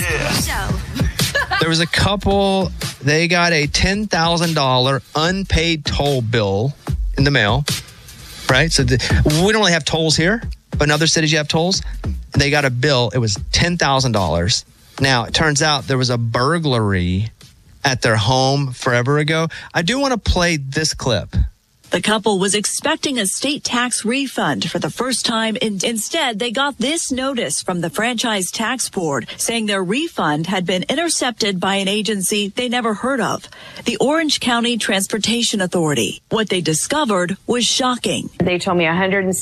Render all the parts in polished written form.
Show. There was a couple, they got a $10,000 unpaid toll bill in the mail, right? So we don't really have tolls here, but in other cities you have tolls. They got a bill. It was $10,000. Now, it turns out there was a burglary at their home forever ago. I do want to play this clip. The couple was expecting a state tax refund for the first time. Instead, they got this notice from the Franchise Tax Board saying their refund had been intercepted by an agency they never heard of, the Orange County Transportation Authority. What they discovered was shocking. They told me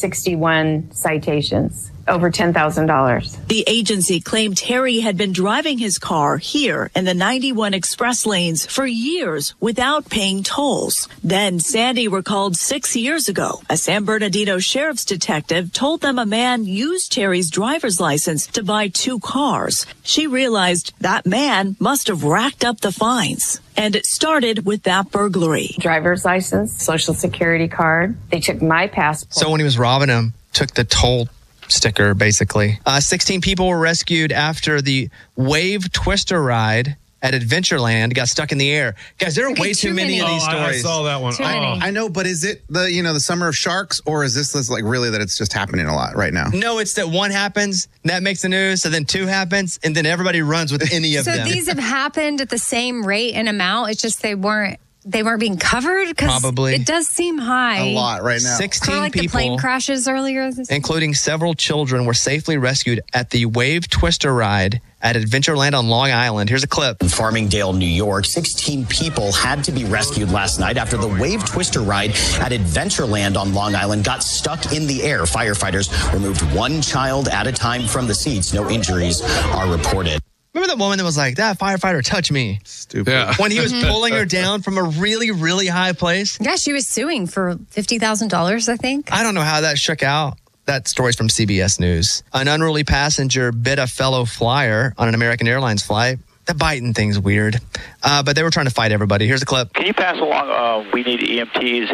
161 citations. Over $10,000. The agency claimed Terry had been driving his car here in the 91 express lanes for years without paying tolls. Then Sandy recalled 6 years ago, a San Bernardino sheriff's detective told them a man used Terry's driver's license to buy 2 cars. She realized that man must have racked up the fines. And it started with that burglary. Driver's license, social security card. They took my passport. So when he was robbing him, took the toll sticker, basically. 16 people were rescued after the Wave Twister ride at Adventureland got stuck in the air. Guys, there are way too many of these stories. I saw that one. I know, but is it the summer of sharks, or is this like really that it's just happening a lot right now? No, it's that one happens, that makes the news, so then 2 happens, and then everybody runs with any of them. So these have happened at the same rate and amount. It's just they weren't being covered? Probably. It does seem high. A lot right now. 16 like people, the plane crashes earlier this year. including several children, were safely rescued at the Wave Twister ride at Adventureland on Long Island. Here's a clip. In Farmingdale, New York, 16 people had to be rescued last night after the Wave Twister ride at Adventureland on Long Island got stuck in the air. Firefighters removed 1 child at a time from the seats. No injuries are reported. Remember that woman that was like, that firefighter touched me? Stupid. Yeah. When he was pulling her down from a really, really high place? Yeah, she was suing for $50,000, I think. I don't know how that shook out. That story's from CBS News. An unruly passenger bit a fellow flyer on an American Airlines flight. The biting thing's weird. But they were trying to fight everybody. Here's a clip. Can you pass along, we need EMTs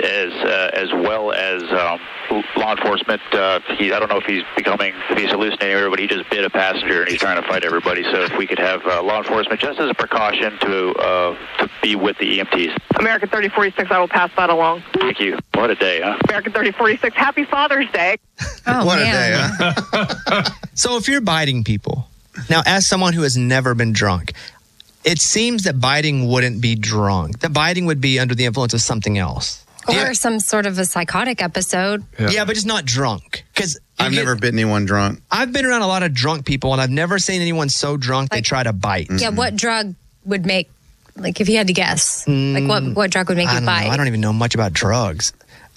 as well as law enforcement. I don't know if he's hallucinating, but he just bit a passenger and he's trying to fight everybody. So if we could have law enforcement just as a precaution to be with the EMTs. American 3046, I will pass that along. Thank you. What a day, huh? American 3046, happy Father's Day. Oh, What man. a day, huh? So if you're biting people, now as someone who has never been drunk, it seems that biting wouldn't be drunk. The biting would be under the influence of something else. Or some sort of a psychotic episode. Yeah, but just not drunk. Because I've never bitten anyone drunk. I've been around a lot of drunk people, and I've never seen anyone so drunk they try to bite. Yeah, what drug would make, like if you had to guess, like what drug would make you bite? I don't even know much about drugs.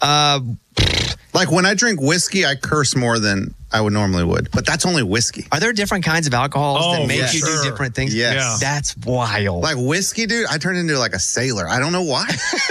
Like when I drink whiskey, I curse more than I would normally would. But that's only whiskey. Are there different kinds of alcohols that make you sure. do different things? Yes. Yeah. That's wild. Like whiskey, dude, I turned into like a sailor. I don't know why.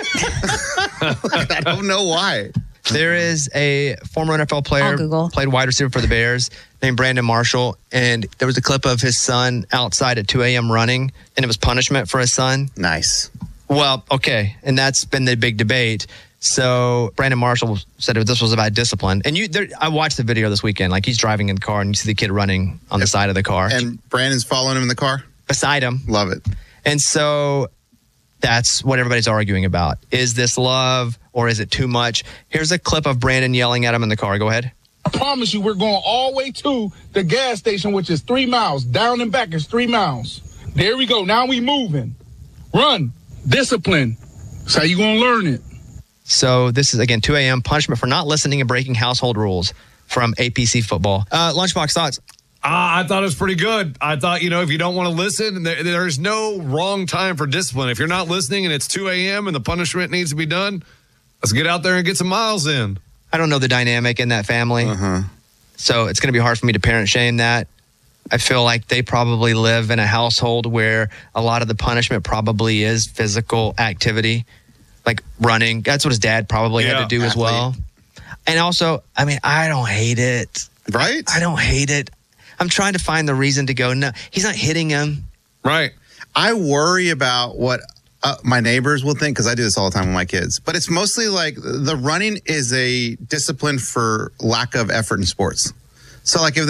I don't know why. There is a former NFL player, I'll Google. played wide receiver for the Bears, named Brandon Marshall. And there was a clip of his son outside at 2 a.m. running, and it was punishment for his son. Nice. Well, okay. And that's been the big debate. So Brandon Marshall said this was about discipline. And I watched the video this weekend. Like he's driving in the car and you see the kid running on the side of the car. And Brandon's following him in the car? Beside him. Love it. And so that's what everybody's arguing about. Is this love or is it too much? Here's a clip of Brandon yelling at him in the car. Go ahead. I promise you, we're going all the way to the gas station, which is 3 miles. Down and back is 3 miles. There we go. Now we moving. Run. Discipline. That's how you going to learn it. So this is, again, 2 a.m. punishment for not listening and breaking household rules from APC football. Lunchbox thoughts. I thought it was pretty good. I thought, if you don't want to listen, there's no wrong time for discipline. If you're not listening and it's 2 a.m. and the punishment needs to be done, let's get out there and get some miles in. I don't know the dynamic in that family. So it's going to be hard for me to parent shame that. I feel like they probably live in a household where a lot of the punishment probably is physical activity, like running. That's what his dad probably had to do as well. And also, I don't hate it. Right? I don't hate it. I'm trying to find the reason to go, no, he's not hitting him. Right. I worry about what my neighbors will think, because I do this all the time with my kids. But it's mostly like the running is a discipline for lack of effort in sports. So like if they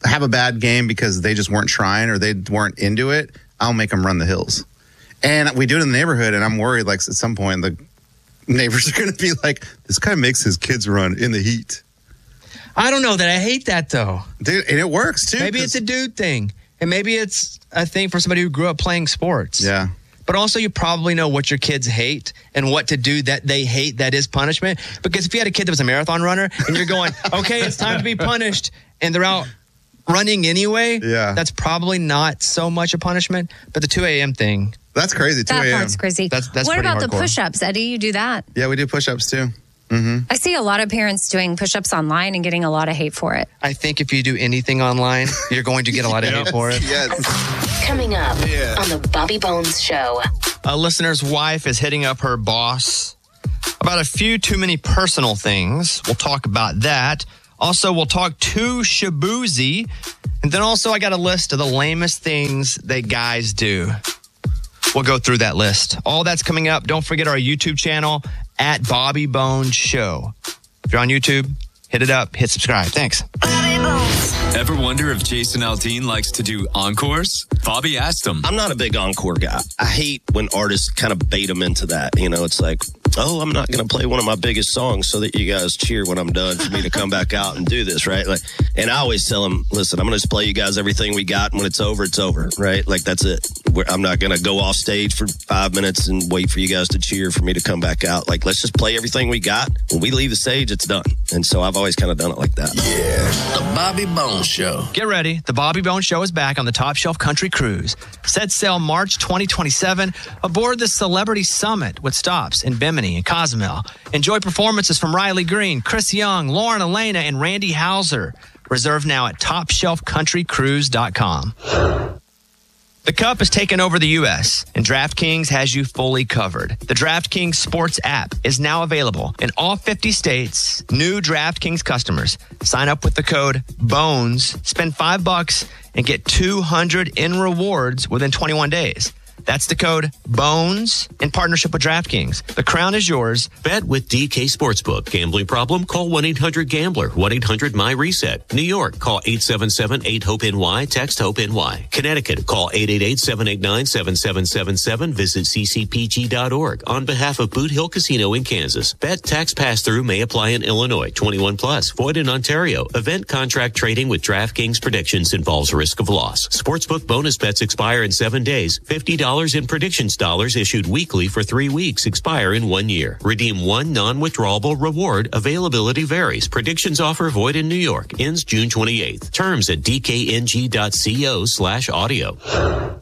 have a bad game because they just weren't trying or they weren't into it, I'll make them run the hills. And we do it in the neighborhood, and I'm worried, like, at some point, the neighbors are going to be like, this guy makes his kids run in the heat. I don't know that I hate that, though. Dude, and it works, too. Maybe it's a dude thing. And maybe it's a thing for somebody who grew up playing sports. Yeah. But also, you probably know what your kids hate and what to do that they hate that is punishment. Because if you had a kid that was a marathon runner and you're going, okay, it's time to be punished, and they're out running anyway, that's probably not so much a punishment. But the 2 a.m. thing. That's crazy, 2 a.m. That part's crazy. That's what about hardcore. the push-ups, Eddie? You do that? Yeah, we do push-ups, too. Mm-hmm. I see a lot of parents doing push-ups online and getting a lot of hate for it. I think if you do anything online, you're going to get a lot of hate for it. Yes. Coming up on the Bobby Bones Show. A listener's wife is hitting up her boss about a few too many personal things. We'll talk about that. Also, we'll talk to Shabuzi. And then also, I got a list of the lamest things that guys do. We'll go through that list. All that's coming up. Don't forget our YouTube channel at Bobby Bones Show. If you're on YouTube, hit it up, hit subscribe. Thanks. Ever wonder if Jason Aldean likes to do encores? Bobby asked him. I'm not a big encore guy. I hate when artists kind of bait them into that. You know, it's like, oh, I'm not going to play one of my biggest songs so that you guys cheer when I'm done for me to come back out and do this, right? Like, and I always tell them, listen, I'm going to just play you guys everything we got, and when it's over, right? Like, that's it. I'm not going to go off stage for 5 minutes and wait for you guys to cheer for me to come back out. Like, let's just play everything we got. When we leave the stage, it's done. And so I've always kind of done it like that. Yeah, the Bobby Bones Show. Get ready. The Bobby Bones Show is back on the Top Shelf Country Cruise. Set sail March 2027 aboard the Celebrity Summit with stops in Bimini and Cozumel. Enjoy performances from Riley Green, Chris Young, Lauren Elena, and Randy Hauser. Reserve now at TopShelfCountryCruise.com. The Cup has taken over the U.S., and DraftKings has you fully covered. The DraftKings Sports app is now available in all 50 states. New DraftKings customers sign up with the code BONES, spend $5, and get $200 in rewards within 21 days. That's the code BONES in partnership with DraftKings. The crown is yours. Bet with DK Sportsbook. Gambling problem? Call 1-800-GAMBLER. 1-800-MY-RESET. New York, call 877-8-HOPE-NY. Text HOPE-NY. Connecticut, call 888-789-7777. Visit ccpg.org. On behalf of Boot Hill Casino in Kansas. Bet tax pass-through may apply in Illinois. 21 plus. Void in Ontario. Event contract trading with DraftKings predictions involves risk of loss. Sportsbook bonus bets expire in 7 days. $50 in predictions dollars issued weekly for 3 weeks, expire in 1 year. Redeem one non-withdrawable reward. Availability varies. Predictions offer void in New York. Ends June 28th. Terms at dkng.co/audio.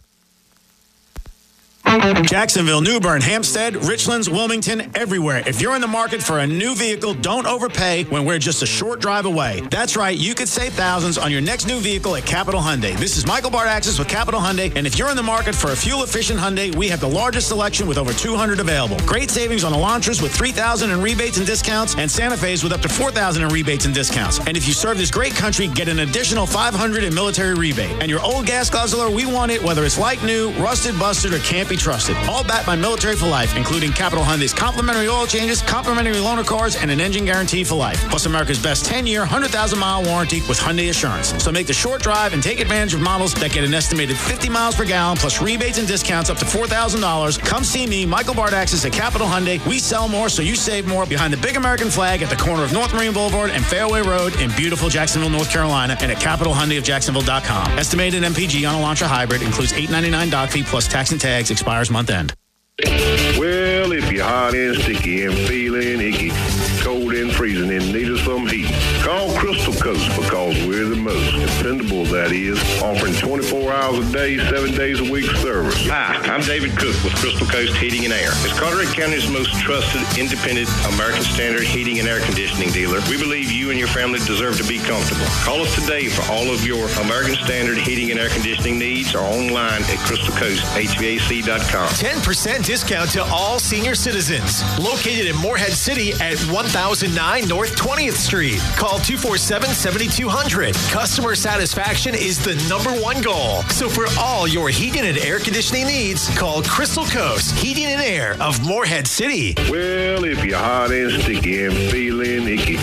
Jacksonville, New Bern, Hampstead, Richlands, Wilmington, everywhere. If you're in the market for a new vehicle, don't overpay when we're just a short drive away. That's right, you could save thousands on your next new vehicle at Capital Hyundai. This is Michael Bardaxis with Capital Hyundai, and if you're in the market for a fuel-efficient Hyundai, we have the largest selection with over 200 available. Great savings on Elantras with $3,000 in rebates and discounts, and Santa Fe's with up to $4,000 in rebates and discounts. And if you serve this great country, get an additional $500 in military rebate. And your old gas guzzler, we want it whether it's like new, rusted, busted, or can't be trusted. All backed by Military for Life, including Capital Hyundai's complimentary oil changes, complimentary loaner cars, and an engine guarantee for life. Plus America's best 10-year, 100,000-mile warranty with Hyundai Assurance. So make the short drive and take advantage of models that get an estimated 50 miles per gallon, plus rebates and discounts up to $4,000. Come see me, Michael Bardaxis at Capital Hyundai. We sell more, so you save more. Behind the big American flag at the corner of North Marine Boulevard and Fairway Road in beautiful Jacksonville, North Carolina, and at CapitalHyundaiofJacksonville.com. Estimated MPG on Elantra Hybrid includes $899 doc fee plus tax and tags. Expires month end. Well, if you're hot and sticky and feeling icky, cold and freezing and need some heat, call Crystal Coast because we're the most dependable, that is, offering 24 hours a day, 7 days a week service. Hi, I'm David Cook with Crystal Coast Heating and Air. As Carteret County's most trusted, independent, American Standard heating and air conditioning dealer, we believe you and your family deserve to be comfortable. Call us today for all of your American Standard heating and air conditioning needs or online at crystalcoasthvac.com. 10% discount to all senior citizens. Located in Morehead City at 1009 North 20th Street. Call 247-7200. Customer satisfaction is the #1 goal. So for all your heating and air conditioning needs, call Crystal Coast Heating and Air of Morehead City. Well, if you're hot and sticky and feeling icky,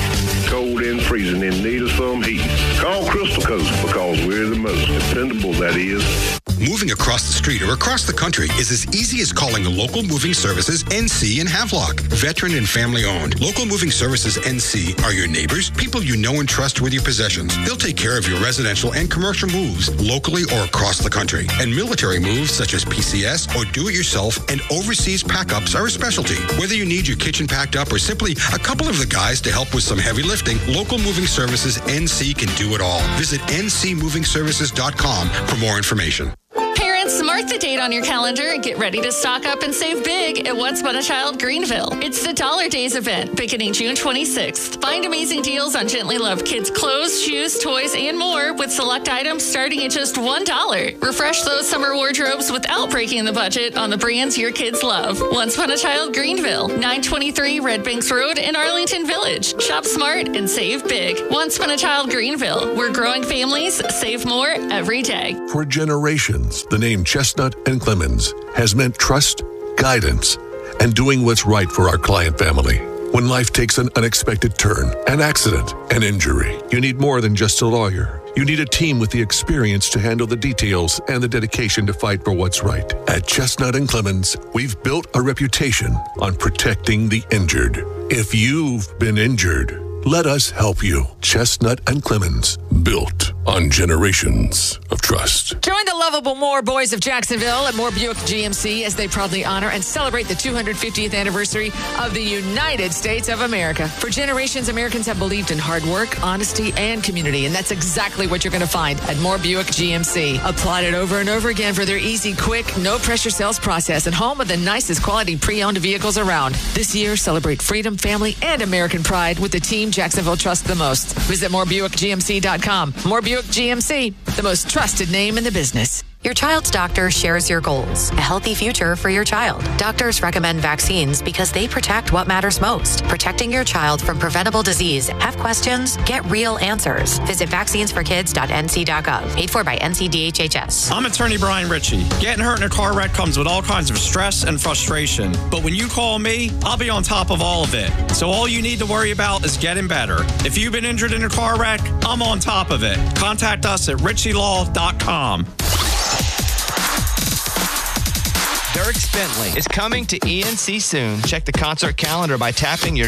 cold and freezing in need of some heat. Call Crystal Coast because we're the most dependable, that is. Moving across the street or across the country is as easy as calling the Local Moving Services NC in Havelock. Veteran and family owned. Local Moving Services NC are your neighbors, people you know and trust with your possessions. They'll take care of your residential and commercial moves locally or across the country. And military moves such as PCS or do-it-yourself and overseas pack-ups are a specialty. Whether you need your kitchen packed up or simply a couple of the guys to help with some heavy lifting, Local Moving Services NC can do it all. Visit ncmovingservices.com for more information. Parents, mark the date on your calendar and get ready to stock up and save big at Once Upon a Child Greenville. It's the Dollar Days event beginning June 26th. Find amazing deals on Gently Loved kids' clothes, shoes, toys, and more with select items starting at just $1. Refresh those summer wardrobes without breaking the budget on the brands your kids love. Once Upon a Child Greenville, 923 Red Banks Road in Arlington Village. Shop smart and save big. Once Upon a Child Greenville. We're growing families, save more every day. For generations, the name Chestnut and Clemens has meant trust, guidance, and doing what's right for our client family. When life takes an unexpected turn, an accident, an injury, you need more than just a lawyer. You need a team with the experience to handle the details and the dedication to fight for what's right. At Chestnut and Clemens, we've built a reputation on protecting the injured. If you've been injured, let us help you. Chestnut and Clemens, built on generations of trust. Join the lovable Moore Boys of Jacksonville at Moore Buick GMC as they proudly honor and celebrate the 250th anniversary of the United States of America. For generations, Americans have believed in hard work, honesty, and community, and that's exactly what you're going to find at Moore Buick GMC. Applauded over and over again for their easy, quick, no-pressure sales process and home of the nicest quality pre-owned vehicles around. This year, celebrate freedom, family, and American pride with the team Jacksonville trusts the most. Visit morebuickgmc.com. Moore Buick GMC, the most trusted name in the business. Your child's doctor shares your goals, a healthy future for your child. Doctors recommend vaccines because they protect what matters most. Protecting your child from preventable disease. Have questions? Get real answers. Visit vaccinesforkids.nc.gov. Paid for by NCDHHS. I'm attorney Brian Ritchie. Getting hurt in a car wreck comes with all kinds of stress and frustration. But when you call me, I'll be on top of all of it. So all you need to worry about is getting better. If you've been injured in a car wreck, I'm on top of it. Contact us at ritchielaw.com. Dierks Bentley is coming to ENC soon. Check the concert calendar by tapping your